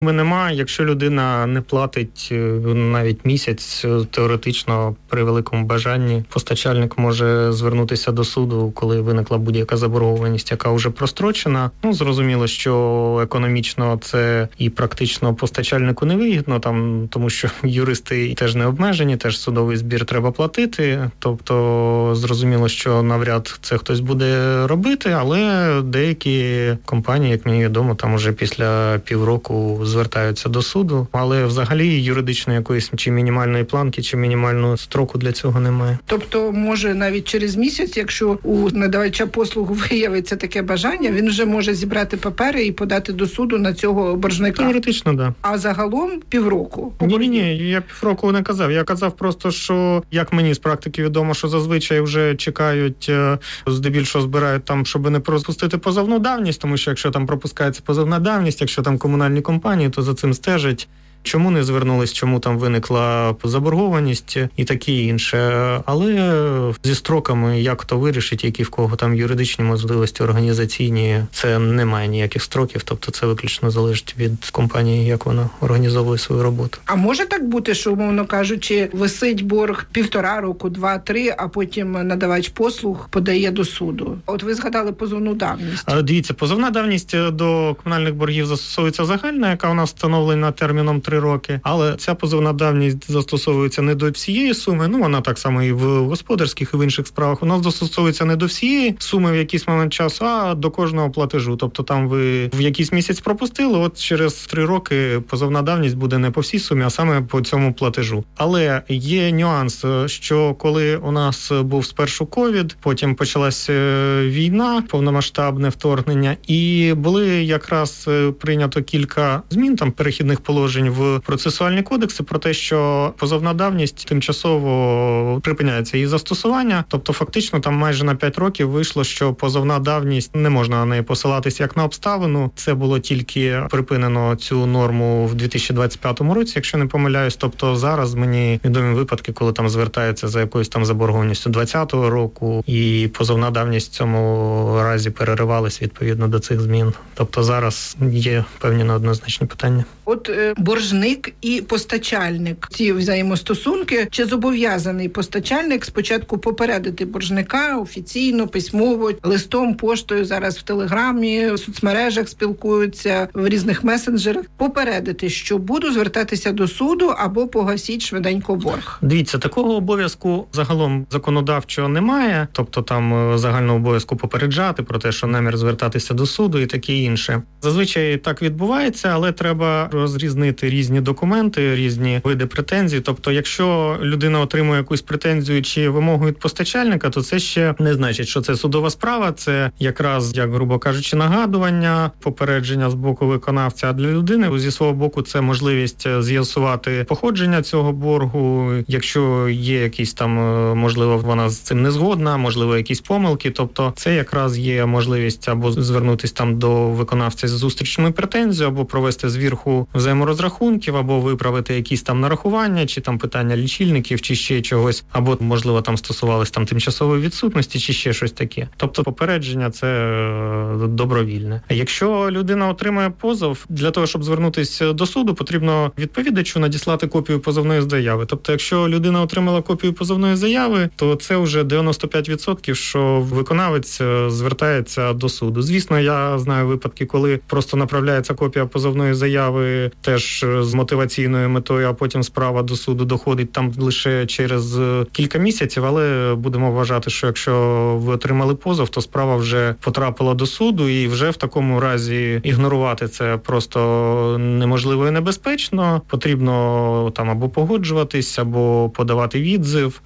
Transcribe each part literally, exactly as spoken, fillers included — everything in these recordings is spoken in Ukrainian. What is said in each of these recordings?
Немає. Якщо людина не платить навіть місяць, теоретично при великому бажанні постачальник може звернутися до суду, коли виникла будь-яка заборгованість, яка вже прострочена. Ну, зрозуміло, що економічно це і практично постачальнику не вигідно, там, тому що юристи теж не обмежені, теж судовий збір треба платити. Тобто, зрозуміло, що навряд це хтось буде робити, але деякі компанії, як мені відомо, там уже після півроку звертаються до суду, але взагалі юридичної якоїсь чи мінімальної планки, чи мінімального строку для цього немає. Тобто, може навіть через місяць, якщо у надавача послуг виявиться таке бажання, він вже може зібрати папери і подати до суду на цього боржника? Теоретично, да. А загалом півроку? Ні-ні-ні, я півроку не казав. Я казав просто, що, як мені з практики відомо, що зазвичай вже чекають, здебільшого збирають там, щоб не пропустити позовну давність, тому що якщо там пропускається позовна давність, якщо там комунальні компанії, то за цим стежать. Чому не звернулись, чому там виникла заборгованість і таке інше. Але зі строками, як то вирішить, які в кого там юридичні можливості, організаційні, це немає ніяких строків, тобто це виключно залежить від компанії, як вона організовує свою роботу. А може так бути, що, умовно кажучи, висить борг півтора року, два-три, а потім надавач послуг подає до суду? От ви згадали позовну давність. А, дивіться, позовна давність до комунальних боргів застосовується загальна, яка у нас встановлена терміном три роки, але ця позовна давність застосовується не до всієї суми, ну вона так само і в господарських, і в інших справах, вона застосовується не до всієї суми в якийсь момент часу, а до кожного платежу. Тобто там ви в якийсь місяць пропустили, от через три роки позовна давність буде не по всій сумі, а саме по цьому платежу. Але є нюанс, що коли у нас був спершу ковід, потім почалася війна, повномасштабне вторгнення, і були якраз прийнято кілька змін, там перехідних положень в процесуальні кодекси про те, що позовна давність тимчасово припиняється її застосування. Тобто фактично там майже на п'ять років вийшло, що позовна давність, не можна на неї посилатися як на обставину. Це було тільки припинено цю норму в дві тисячі двадцять п'ятому році, якщо не помиляюсь. Тобто зараз мені відомі випадки, коли там звертаються за якоюсь там заборгованістю двадцятого року, і позовна давність в цьому разі переривалась відповідно до цих змін. Тобто зараз є певні неоднозначні питання. От е, боржник і постачальник, ці взаємостосунки, чи зобов'язаний постачальник спочатку попередити боржника офіційно, письмово, листом, поштою, зараз в Телеграмі, в соцмережах спілкуються, в різних месенджерах, попередити, що буду звертатися до суду або погасіть швиденько борг? Дивіться, такого обов'язку загалом законодавчого немає, тобто там загального обов'язку попереджати про те, що намір звертатися до суду і таке інше. Зазвичай так відбувається, але треба розрізнити різні документи, різні види претензій. Тобто, якщо людина отримує якусь претензію чи вимогу від постачальника, то це ще не значить, що це судова справа, це якраз, як грубо кажучи, нагадування, попередження з боку виконавця. А для людини зі свого боку це можливість з'ясувати походження цього боргу, якщо є якісь там, можливо, вона з цим не згодна, можливо, якісь помилки. Тобто, це якраз є можливість або звернутися там до виконавця з зустрічною претензією, або провести звірку взаєморозрахунків, або виправити якісь там нарахування, чи там питання лічильників, чи ще чогось, або, можливо, там стосувалось там тимчасової відсутності, чи ще щось таке. Тобто попередження – це добровільне. Якщо людина отримує позов, для того, щоб звернутися до суду, потрібно відповідачу надіслати копію позовної заяви. Тобто, якщо людина отримала копію позовної заяви, то це вже дев'яносто п'ять відсотків, що виконавець звертається до суду. Звісно, я знаю випадки, коли просто направляється копія позовної заяви теж з мотиваційною метою, а потім справа до суду доходить там лише через кілька місяців, але будемо вважати, що якщо ви отримали позов, то справа вже потрапила до суду, і вже в такому разі ігнорувати це просто неможливо і небезпечно. Потрібно там або погоджуватись, або подавати відзив,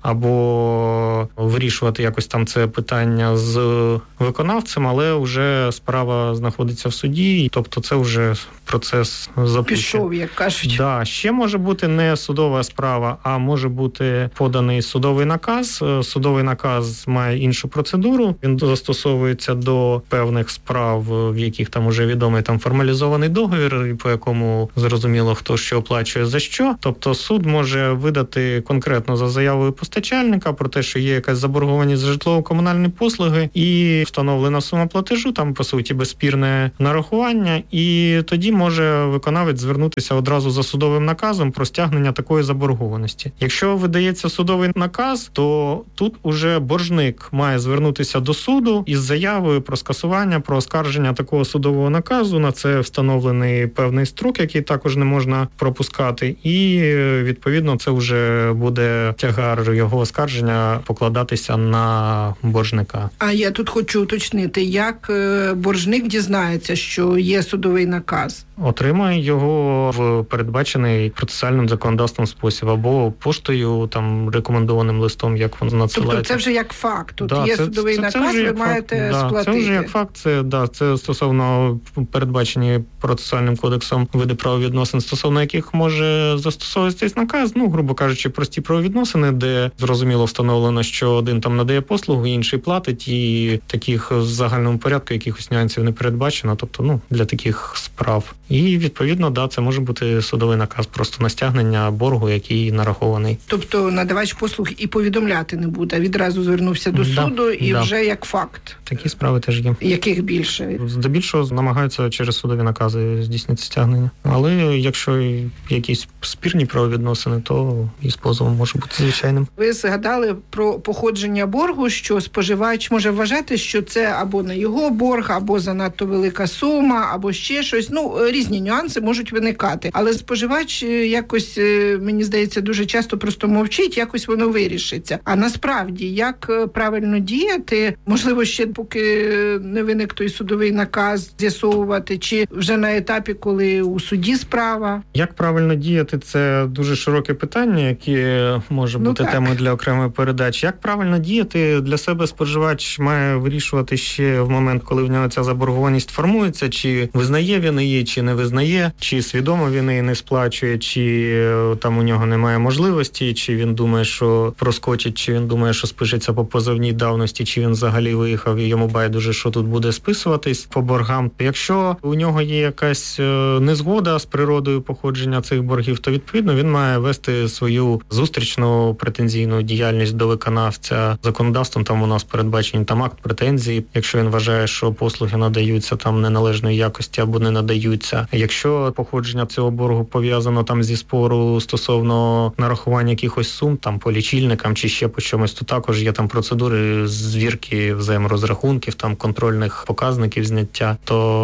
або вирішувати якось там це питання з виконавцем, але вже справа знаходиться в суді, тобто це вже процес запущений. Пішов, як кажуть. Да, ще може бути не судова справа, а може бути поданий судовий наказ. Судовий наказ має іншу процедуру. Він застосовується до певних справ, в яких там уже відомий там формалізований договір, по якому зрозуміло, хто що оплачує за що. Тобто суд може видати конкретно за заявою постачальника про те, що є якась заборгованість за житлово-комунальні послуги і встановлена сума платежу, там, по суті, безспірне нарахування, і тоді може виконавець звернутися одразу за судовим наказом про стягнення такої заборгованості. Якщо видається судовий наказ, то тут уже боржник має звернутися до суду із заявою про скасування, про оскарження такого судового наказу. На це встановлений певний строк, який також не можна пропускати, і, відповідно, це вже буде тягар його оскарження покладатися на боржника. А я тут хочу уточнити, як боржник дізнається, що є судовий наказ? Отримає його в передбачений процесуальним законодавством спосіб, або поштою, там, рекомендованим листом, як він надсилається. Тобто це вже як факт. Тут да, є це, судовий це, наказ, це ви маєте маєте факт. сплатити. Да, це вже як факт, це, да, це стосовно передбачені процесуальним кодексом види правовідносин, стосовно яких може застосовуватись наказ, ну, грубо кажучи, прості правовідносини, де зрозуміло встановлено, що один там надає послугу, інший платить, і таких в загальному порядку якихось нюансів не передбачено, тобто, ну, для таких справ. І, відповідно, да, це може бути судовий наказ просто на стягнення боргу, який нарахований. Тобто надавач послуг і повідомляти не буде, відразу звернувся до да, суду і да. вже як факт. Такі справи теж є. Яких більше? Здебільшого намагаються через судові накази здійснити стягнення. Але якщо якісь спірні правовідносини, то і з позовом може бути звичайним. Ви згадали про походження боргу, що споживач може вважати, що це або не його борг, або занадто велика сума, або ще щось. Ну, різні нюанси можуть виникати. Але споживач якось, мені здається, дуже часто просто мовчить, якось воно вирішиться. А насправді, як правильно діяти, можливо, ще поки не виник той судовий наказ, з'ясовувати, чи вже на етапі, коли у суді справа? Як правильно діяти, це дуже широке питання, яке може бути ну, темою для окремої передачі. Як правильно діяти, для себе споживач має вирішувати ще в момент, коли в нього ця заборгованість формується, чи визнає він її, чи не визнає, чи свідомо він її не сплачує, чи там у нього немає можливості, чи він думає, що проскочить, чи він думає, що спишеться по позовній давності, чи він взагалі виїхав і йому байдуже, що тут буде списуватись по боргам. Якщо у нього є якась незгода з природою походження цих боргів, то відповідно він має вести свою зустрічну претензійну діяльність до виконавця. Законодавством там у нас передбачені там акт претензії, якщо він вважає, що послуги надаються там неналежної якості або не надаються. Якщо походження цього боргу пов'язано там зі спору стосовно нарахування якихось сум там по лічильникам чи ще по чомусь, то також є там процедури звірки взаєморозрахунків, там контрольних показників зняття,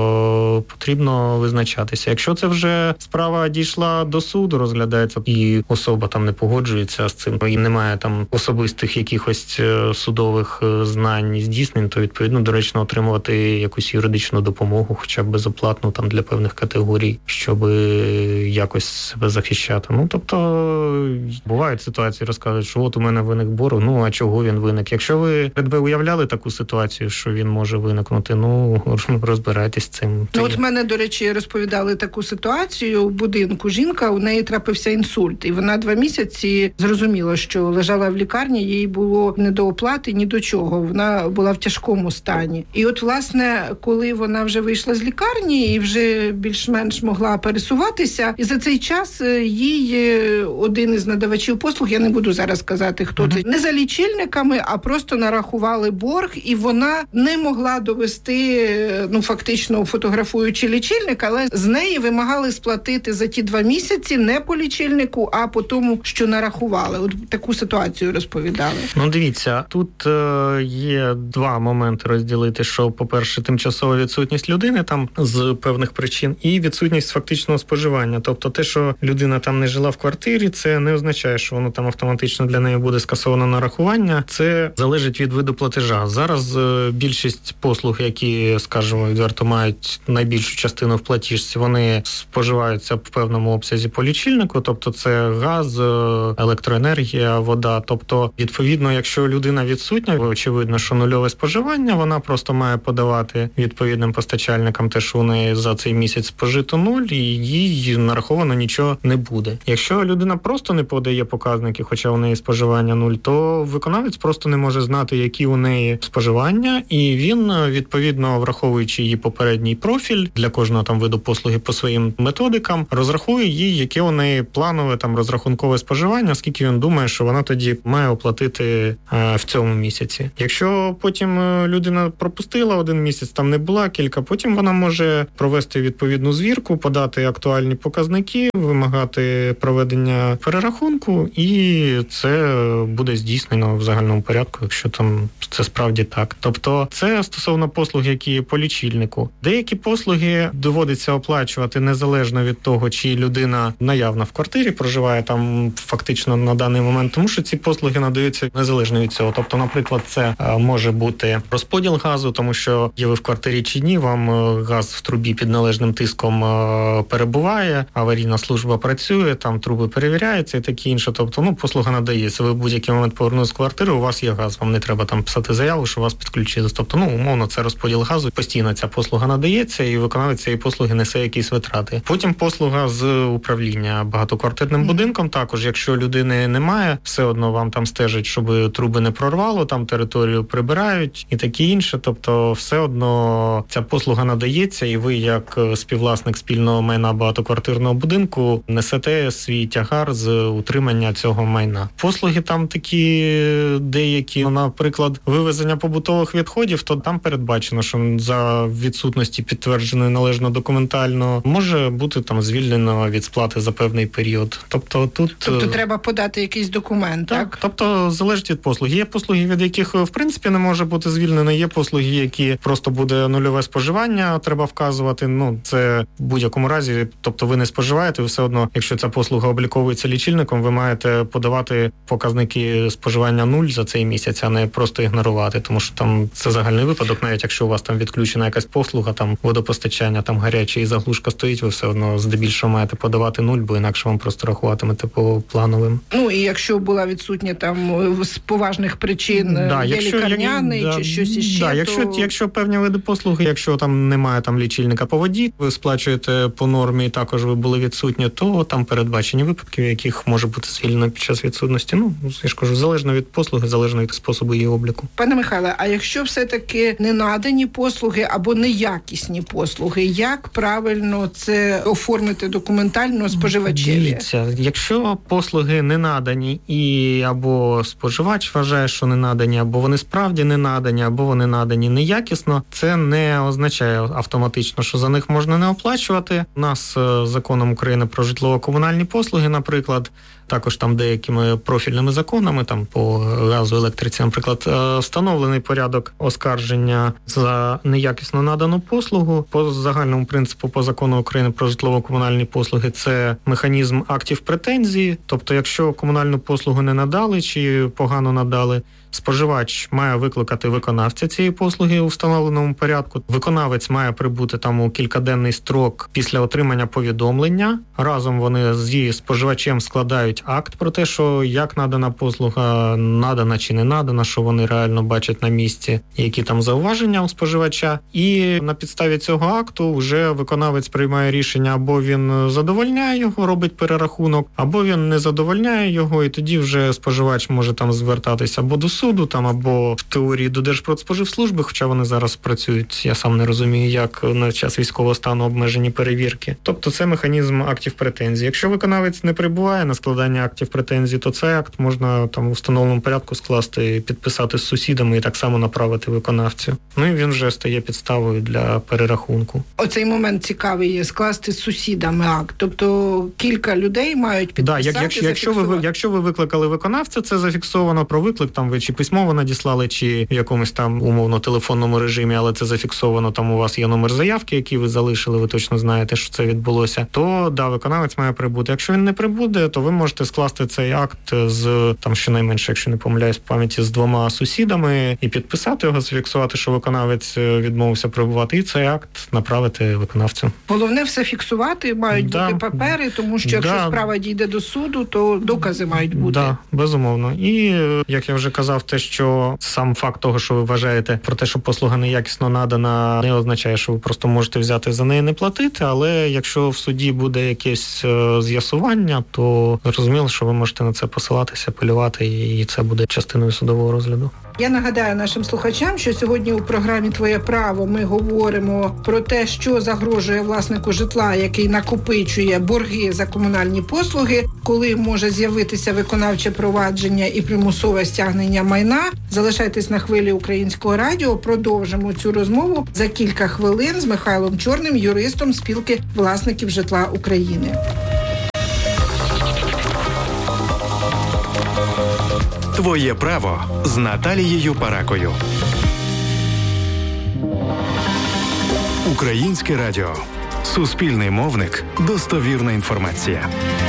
то потрібно визначатися. Якщо це вже справа дійшла до суду, розглядається, і особа там не погоджується з цим, і немає там особистих якихось судових знань і здійснень, то відповідно доречно отримувати якусь юридичну допомогу, хоча б безоплатну там для певних категорій, щоб якось себе захищати. Ну, тобто, бувають ситуації, розказують, що от у мене виник борг, ну, а чого він виник? Якщо ви перед уявляли таку ситуацію, що він може виникнути, ну, розбирайтесь з цим. Ну, от мене, до речі, розповідали таку ситуацію. В будинку жінка, у неї трапився інсульт, і вона два місяці зрозуміла, що лежала в лікарні, їй було не до оплати, ні до чого. Вона була в тяжкому стані. І от, власне, коли вона вже вийшла з лікарні і вже більш-менш могла пересуватися, і за цей час їй один із надавачів послуг, я не буду зараз казати, хто uh-huh. це, не за лічильниками, а просто нарахували борг, і вона не могла довести, ну, фактично фотографуючи лічильник, але з неї вимагали сплатити за ті два місяці не по лічильнику, а по тому, що нарахували. От таку ситуацію розповідали. Ну, дивіться, тут е, є два моменти розділити, що, по-перше, тимчасова відсутність людини там з певних причин і відсутність фактичного споживання. Тобто те, що людина там не жила в квартирі, це не означає, що воно там автоматично для неї буде скасовано нарахування. Це залежить від виду платежа. Зараз е, більшість послуг, які, скажімо, відверто мають найбільшу частину в платіжці, вони споживаються в певному обсязі по лічильнику, тобто це газ, електроенергія, вода. Тобто, відповідно, якщо людина відсутня, очевидно, що нульове споживання, вона просто має подавати відповідним постачальникам те, що у неї за цей місяць спожито нуль, і їй нараховано нічого не буде. Якщо людина просто не подає показники, хоча у неї споживання нуль, то виконавець просто не може знати, які у неї споживання, і він, відповідно, враховуючи її попередній профіль для кожного там виду послуги по своїм методикам, розрахує їй, яке у неї планове там розрахункове споживання, скільки він думає, що вона тоді має оплатити е, в цьому місяці. Якщо потім людина пропустила один місяць, там не була кілька, потім вона може провести відповідну звірку, подати актуальні показники, вимагати проведення перерахунку, і це буде здійснено в загальному порядку, якщо там це справді так. Тобто це стосовно послуг, які по лічильнику. Деякі послуги доводиться оплачувати незалежно від того, чи людина наявна в квартирі, проживає там фактично на даний момент, тому що ці послуги надаються незалежно від цього. Тобто, наприклад, це може бути розподіл газу, тому що є ви в квартирі чи ні, вам газ в трубі під належним тиском перебуває, аварійна служба працює, там труби перевіряються і таке інше. Тобто, ну, послуга надається. Ви в будь-який момент повернулись з квартири, у вас є газ, вам не треба там писати заяву, що вас підключили. Тобто, ну, умовно, це розподіл газу, постійно ця послуга надається, і виконавець цієї послуги несе якісь витрати. Потім послуга з управління багатоквартирним будинком також, якщо людини немає, все одно вам там стежать, щоб труби не прорвало, там територію прибирають і таке інше. Тобто, все одно ця послуга надається, і ви, як співвласник спільного майна багатоквартирного будинку, несете свій тягар з утримання цього майна. Послуги там такі деякі, наприклад, вивезення побутових відходів, то там передбачено, що за відсутності підтвердженої належно документально може бути там звільнено від сплати за певний період. Тобто тут... Тобто треба подати якийсь документ, так? так? Тобто залежить від послуг. Є послуги, від яких в принципі не може бути звільнено, є послуги, які просто буде нульове споживання, треба вказувати. Ну, це в будь-якому разі, тобто ви не споживаєте, ви все одно, якщо ця послуга обліковується лічильником, ви маєте подавати показники споживання нуль за цей місяць, а не просто ігнорувати, тому що там це загальний випадок, навіть якщо у вас там відключена якась послуга, там водопостачання, там гаряче і заглушка стоїть, ви все одно здебільшого маєте подавати нуль, бо інакше вам просто рахуватимете по плановим. Ну, і якщо була відсутня там з поважних причин, да, є якщо, лікарняний як, чи да, щось іще, да, то... якщо, якщо певні види послуги, якщо там немає там лічильника по воді, ви сплачуєте по нормі, і також ви були відсутні, то там передбачені випадки, в яких може бути звільнено під час відсутності. Ну, я ж кажу, залежно від послуги, залежно від способу її обліку. Пане Михайле, а якщо все-таки не надані послуги або неякісні послуги, як правильно це оформити документально споживачеві? Дивіться, якщо послуги не надані і або споживач вважає, що не надані, або вони справді не надані, або вони надані неякісно, це не означає автоматично, що за них можна не оплачувати. У нас законом України про житлово-комунальні послуги, наприклад, також там деякими профільними законами, там по газу, електриці, наприклад, встановлений порядок оскарження за неякісно надану послугу. По загальному принципу, по закону України про житлово-комунальні послуги, це механізм актів претензії. Тобто, якщо комунальну послугу не надали чи погано надали, споживач має викликати виконавця цієї послуги у встановленому порядку. Виконавець має прибути там у кількаденний строк після отримання повідомлення. Разом вони зі споживачем складають акт про те, що як надана послуга, надана чи не надана, що вони реально бачать на місці, які там зауваження у споживача. І на підставі цього акту вже виконавець приймає рішення, або він задовольняє його, робить перерахунок, або він не задовольняє його, і тоді вже споживач може там звертатися або до суду, там, або в теорії до Держпродспоживслужби, хоча вони зараз працюють, я сам не розумію, як на час військового стану обмежені перевірки. Тобто це механізм актів претензій. Якщо виконавець не прибуває на складання актів претензій, то цей акт можна там у встановленому порядку скласти, підписати з сусідами і так само направити виконавцю. Ну і він вже стає підставою для перерахунку. Оцей момент цікавий є, скласти з сусідами акт. Тобто кілька людей мають підписати, да, як, якщо, якщо, ви, якщо ви викликали виконавця, це зафіксовано про виклик, там ви чи письмово надіслали, чи в якомусь там умовно телефонному режимі, але це зафіксовано, там у вас є номер заявки, який ви залишили, ви точно знаєте, що це відбулося, то да, виконавець має прибути. Якщо він не прибуде, то ви можете скласти цей акт з, там щонайменше, якщо не помиляюсь, в пам'яті, з двома сусідами і підписати його, зафіксувати, що виконавець відмовився прибувати, і цей акт направити виконавцю. Головне все фіксувати, мають да. бути папери, тому що якщо да. справа дійде до суду, то докази мають бути. Так, да, безумовно. І, як я вже казав, те, що сам факт того, що ви вважаєте про те, що послуга неякісно надана, не означає, що ви просто можете взяти за неї неї не платити, але якщо в суді буде якесь з'ясування, то зрозуміло, що ви можете на це посилатися, апелювати, і це буде частиною судового розгляду. Я нагадаю нашим слухачам, що сьогодні у програмі «Твоє право» ми говоримо про те, що загрожує власнику житла, який накопичує борги за комунальні послуги, коли може з'явитися виконавче провадження і примусове стягнення майна. Залишайтесь на хвилі Українського радіо. Продовжимо цю розмову за кілька хвилин з Михайлом Чорним, юристом спілки власників житла України. «Твоє право» з Наталією Паракою. Українське радіо. Суспільний мовник. Достовірна інформація.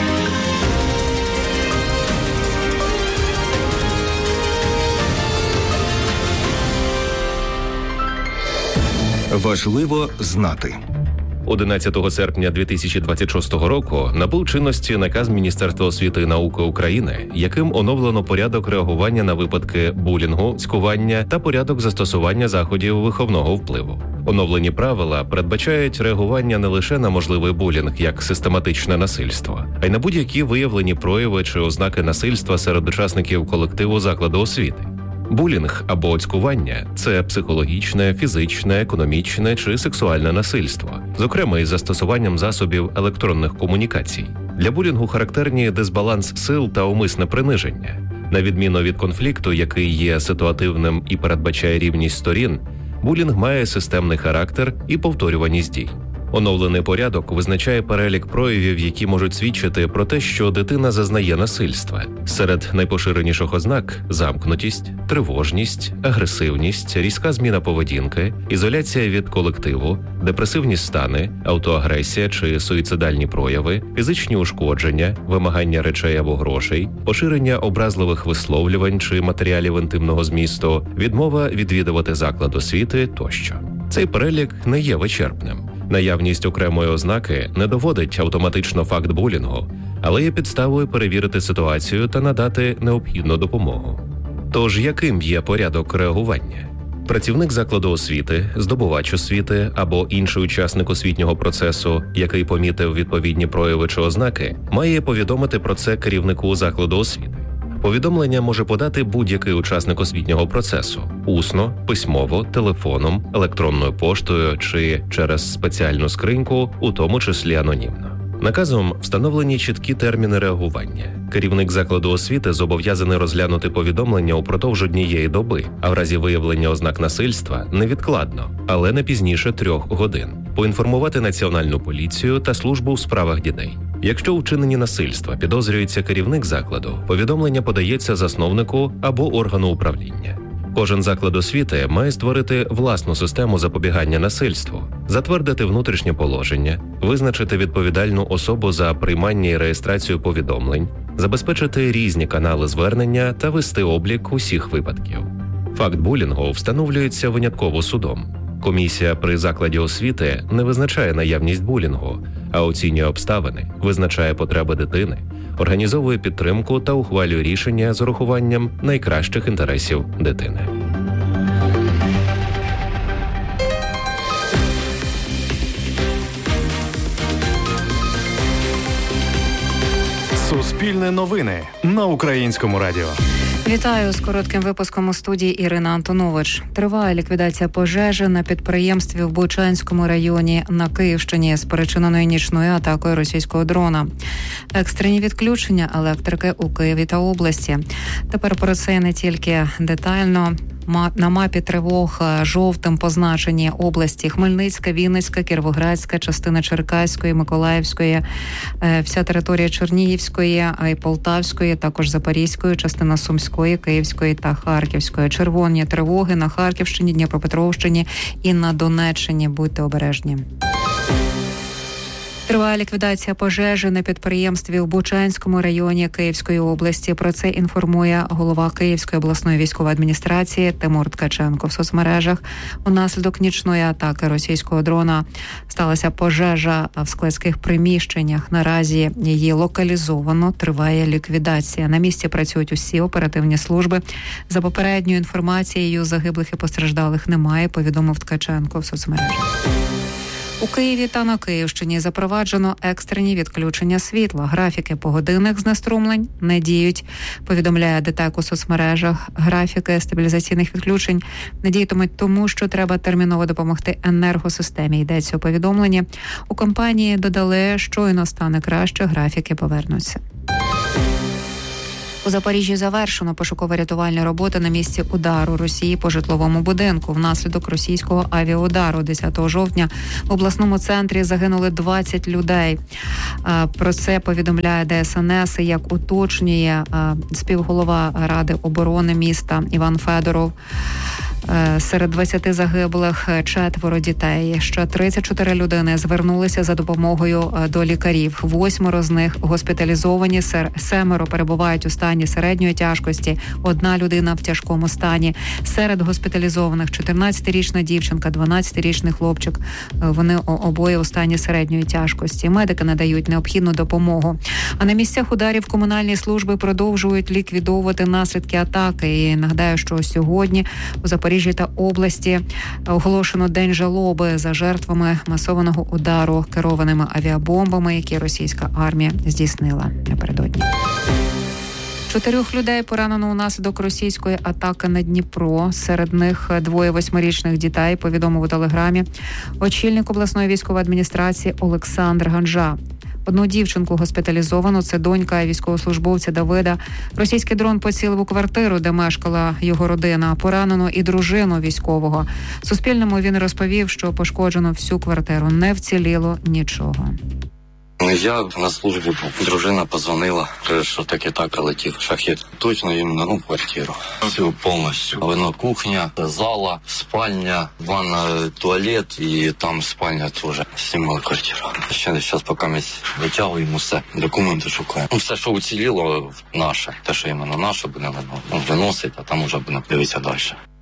Важливо знати. одинадцятого серпня дві тисячі двадцять шостого року набув чинності наказ Міністерства освіти і науки України, яким оновлено порядок реагування на випадки булінгу, цькування та порядок застосування заходів виховного впливу. Оновлені правила передбачають реагування не лише на можливий булінг як систематичне насильство, а й на будь-які виявлені прояви чи ознаки насильства серед учасників колективу закладу освіти. Булінг або цькування – це психологічне, фізичне, економічне чи сексуальне насильство, зокрема із застосуванням засобів електронних комунікацій. Для булінгу характерні дисбаланс сил та умисне приниження. На відміну від конфлікту, який є ситуативним і передбачає рівність сторін, булінг має системний характер і повторюваність дій. Оновлений порядок визначає перелік проявів, які можуть свідчити про те, що дитина зазнає насильства. Серед найпоширеніших ознак – замкнутість, тривожність, агресивність, різка зміна поведінки, ізоляція від колективу, депресивні стани, автоагресія чи суїцидальні прояви, фізичні ушкодження, вимагання речей або грошей, поширення образливих висловлювань чи матеріалів інтимного змісту, відмова відвідувати заклад освіти тощо. Цей перелік не є вичерпним. Наявність окремої ознаки не доводить автоматично факт булінгу, але є підставою перевірити ситуацію та надати необхідну допомогу. Тож, яким є порядок реагування? Працівник закладу освіти, здобувач освіти або інший учасник освітнього процесу, який помітив відповідні прояви чи ознаки, має повідомити про це керівнику закладу освіти. Повідомлення може подати будь-який учасник освітнього процесу – усно, письмово, телефоном, електронною поштою чи через спеціальну скриньку, у тому числі анонімно. Наказом встановлені чіткі терміни реагування. Керівник закладу освіти зобов'язаний розглянути повідомлення упродовж однієї доби, а в разі виявлення ознак насильства – невідкладно, але не пізніше трьох годин. Поінформувати Національну поліцію та службу у справах дітей. Якщо у вчиненні насильства підозрюється керівник закладу, повідомлення подається засновнику або органу управління. Кожен заклад освіти має створити власну систему запобігання насильству, затвердити внутрішнє положення, визначити відповідальну особу за приймання і реєстрацію повідомлень, забезпечити різні канали звернення та вести облік усіх випадків. Факт булінгу встановлюється винятково судом. Комісія при закладі освіти не визначає наявність булінгу, а оцінює обставини, визначає потреби дитини, організовує підтримку та ухвалює рішення з урахуванням найкращих інтересів дитини. Суспільне новини на Українському радіо. Вітаю з коротким випуском у студії Ірина Антонович. Триває ліквідація пожежі на підприємстві в Бучанському районі на Київщині, спричиненої нічною атакою російського дрона. Екстрені відключення електрики у Києві та області. Тепер про це не тільки детально. На мапі тривог жовтим позначені області: Хмельницька, Вінницька, Кіровоградська, частина Черкаської, Миколаївської, вся територія Чернігівської, і Полтавської, також Запорізької, частина Сумської, Київської та Харківської. Червоні тривоги на Харківщині, Дніпропетровщині і на Донеччині. Будьте обережні. Триває ліквідація пожежі на підприємстві в Бучанському районі Київської області. Про це інформує голова Київської обласної військової адміністрації Тимур Ткаченко в соцмережах. Унаслідок нічної атаки російського дрона сталася пожежа в складських приміщеннях. Наразі її локалізовано, триває ліквідація. На місці працюють усі оперативні служби. За попередньою інформацією, загиблих і постраждалих немає, повідомив Ткаченко в соцмережах. У Києві та на Київщині запроваджено екстрені відключення світла. Графіки погодинних знеструмлень не діють, повідомляє ДТЕК у соцмережах. Графіки стабілізаційних відключень не діятимуть тому, що треба терміново допомогти енергосистемі. Йдеться у повідомленні. У компанії додали, щойно стане краще, графіки повернуться. У Запоріжжі завершено пошуково-рятувальні роботи на місці удару Росії по житловому будинку. Внаслідок російського авіаудару десятого жовтня в обласному центрі загинули двадцять людей. Про це повідомляє ДСНС, як уточнює співголова Ради оборони міста Іван Федоров. Серед двадцяти загиблих четверо дітей. Ще тридцять чотири людини звернулися за допомогою до лікарів. Восьмеро з них госпіталізовані, семеро перебувають у стані середньої тяжкості, одна людина в тяжкому стані. Серед госпіталізованих чотирнадцятирічна дівчинка, дванадцятирічний хлопчик. Вони обоє у стані середньої тяжкості. Медики надають необхідну допомогу. А на місцях ударів комунальні служби продовжують ліквідовувати наслідки атаки. І нагадаю, що сьогодні у Запоріжжі та області оголошено День жалоби за жертвами масованого удару керованими авіабомбами, які російська армія здійснила напередодні. Чотирьох людей поранено унаслідок російської атаки на Дніпро. Серед них двоє восьмирічних дітей, повідомив у Телеграмі очільник обласної військової адміністрації Олександр Ганжа. Одну дівчинку госпіталізовано, це донька військовослужбовця Давида. Російський дрон поцілив у квартиру, де мешкала його родина. Поранено і дружину військового. Суспільному він розповів, що пошкоджено всю квартиру, не вціліло нічого. Я на службі був. Дружина позвонила, що таке так прилетів шахет. Точно іменно, ну, в квартиру. Все повністю. Воно кухня, зала, спальня, ванна, туалет і там спальня теж. Знімали квартиру. Ще зараз поки ми витягуємо все, документи шукаємо. Ну, все, що уціліло, наше. Те, що іменно наше, будемо ну, виносити, а там уже будемо дивитися далі.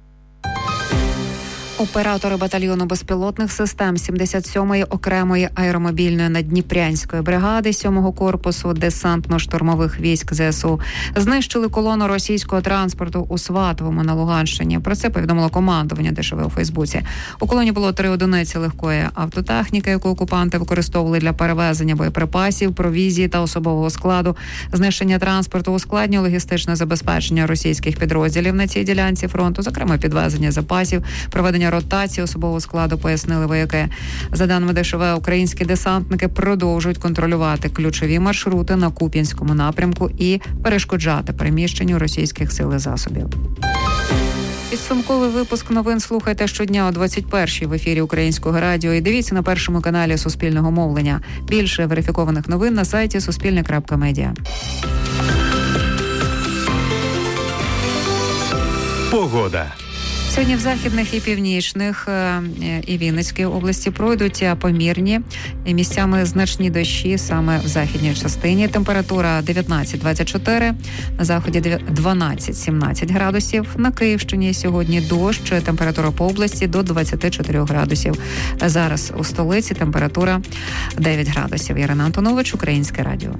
Оператори батальйону безпілотних систем сімдесят сьомої окремої аеромобільної наддніпрянської бригади сьомого корпусу десантно-штурмових військ ЗСУ знищили колону російського транспорту у Сватовому на Луганщині. Про це повідомило командування ДШВ у Фейсбуці. У колоні було три одиниці легкої автотехніки, яку окупанти використовували для перевезення боєприпасів, провізії та особового складу. Знищення транспорту ускладнює логістичне забезпечення російських підрозділів на цій ділянці фронту, зокрема підвезення запасів, проведення ротації особового складу, пояснили вояки. За даними ДШВ, українські десантники продовжують контролювати ключові маршрути на Куп'янському напрямку і перешкоджати переміщенню російських сил і засобів. Підсумковий випуск новин слухайте щодня о двадцять першій в ефірі Українського радіо і дивіться на першому каналі Суспільного мовлення. Більше верифікованих новин на сайті суспільне крапка медіа. Погода. Сьогодні в західних і північних і Вінницькій області пройдуть помірні і місцями значні дощі саме в західній частині. Температура дев'ятнадцять двадцять чотири, на заході дванадцять сімнадцять градусів. На Київщині сьогодні дощ, температура по області до двадцять чотири градусів. Зараз у столиці температура дев'ять градусів. Ірина Антонович, Українське радіо.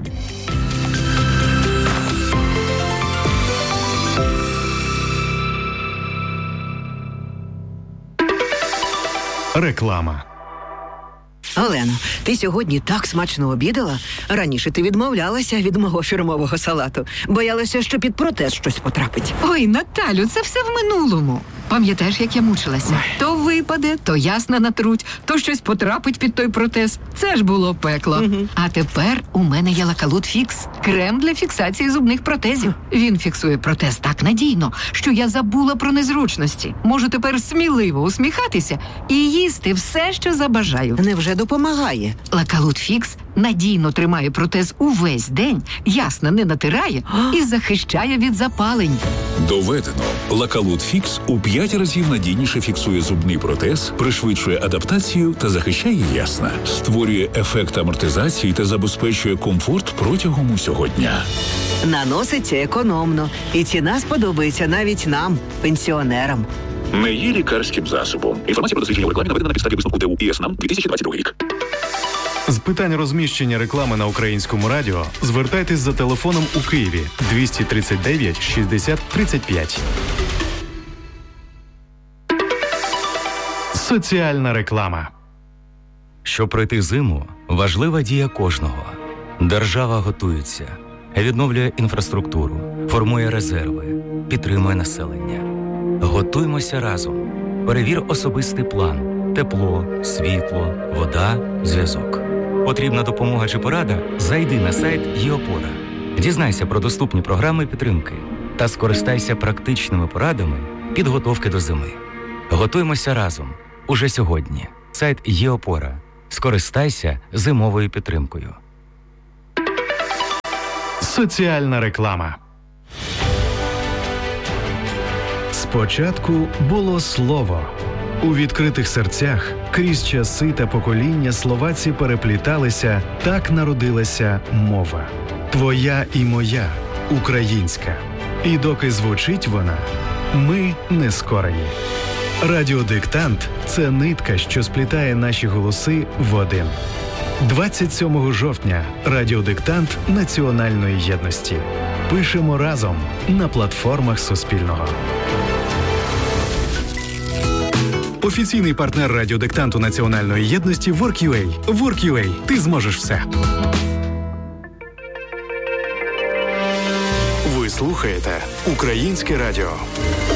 Реклама. Олено, ти сьогодні так смачно обідала. Раніше ти відмовлялася від мого фірмового салату. Боялася, що під протез щось потрапить. Ой, Наталю, це все в минулому. Пам'ятаєш, як я мучилася? То випаде, то ясна натруть, то щось потрапить під той протез. Це ж було пекло. Угу. А тепер у мене є Лакалут Фікс. Крем для фіксації зубних протезів. Він фіксує протез так надійно, що я забула про незручності. Можу тепер сміливо усміхатися і їсти все, що забажаю. Невже допомагає? Лакалут Фікс надійно тримає протез увесь день, ясно не натирає і захищає від запалень. Доведено. Лакалут Фікс у п'ять разів надійніше фіксує зубний протез, пришвидшує адаптацію та захищає ясна. Створює ефект амортизації та забезпечує комфорт протягом усього дня. Наноситься економно. І ціна сподобається навіть нам, пенсіонерам. Не є лікарським засобом. Інформація про дослідження у рекламі наведена на підставі висновку ТУ ІСНАМ дві тисячі двадцять другий рік. З питань розміщення реклами на Українському радіо звертайтесь за телефоном у Києві двісті тридцять дев'ять шістдесят тридцять п'ять. Соціальна реклама. Щоб пройти зиму, важлива дія кожного. Держава готується, відновлює інфраструктуру, формує резерви, підтримує населення. Готуймося разом. Перевір особистий план. Тепло, світло, вода, зв'язок. Потрібна допомога чи порада? Зайди на сайт ЄОПОРА. Дізнайся про доступні програми підтримки та скористайся практичними порадами підготовки до зими. Готуймося разом. Уже сьогодні. Сайт ЄОПОРА. Скористайся зимовою підтримкою. Соціальна реклама. Спочатку було слово. У відкритих серцях крізь часи та покоління словаці перепліталися, так народилася мова. Твоя і моя, українська. І доки звучить вона, ми не скорені. Радіодиктант – це нитка, що сплітає наші голоси в один. двадцять сьомого жовтня радіодиктант національної єдності. Пишемо разом на платформах Суспільного. Офіційний партнер радіодиктанту національної єдності WorkUA. WorkUA. Ти зможеш все. Ви слухаєте Українське радіо.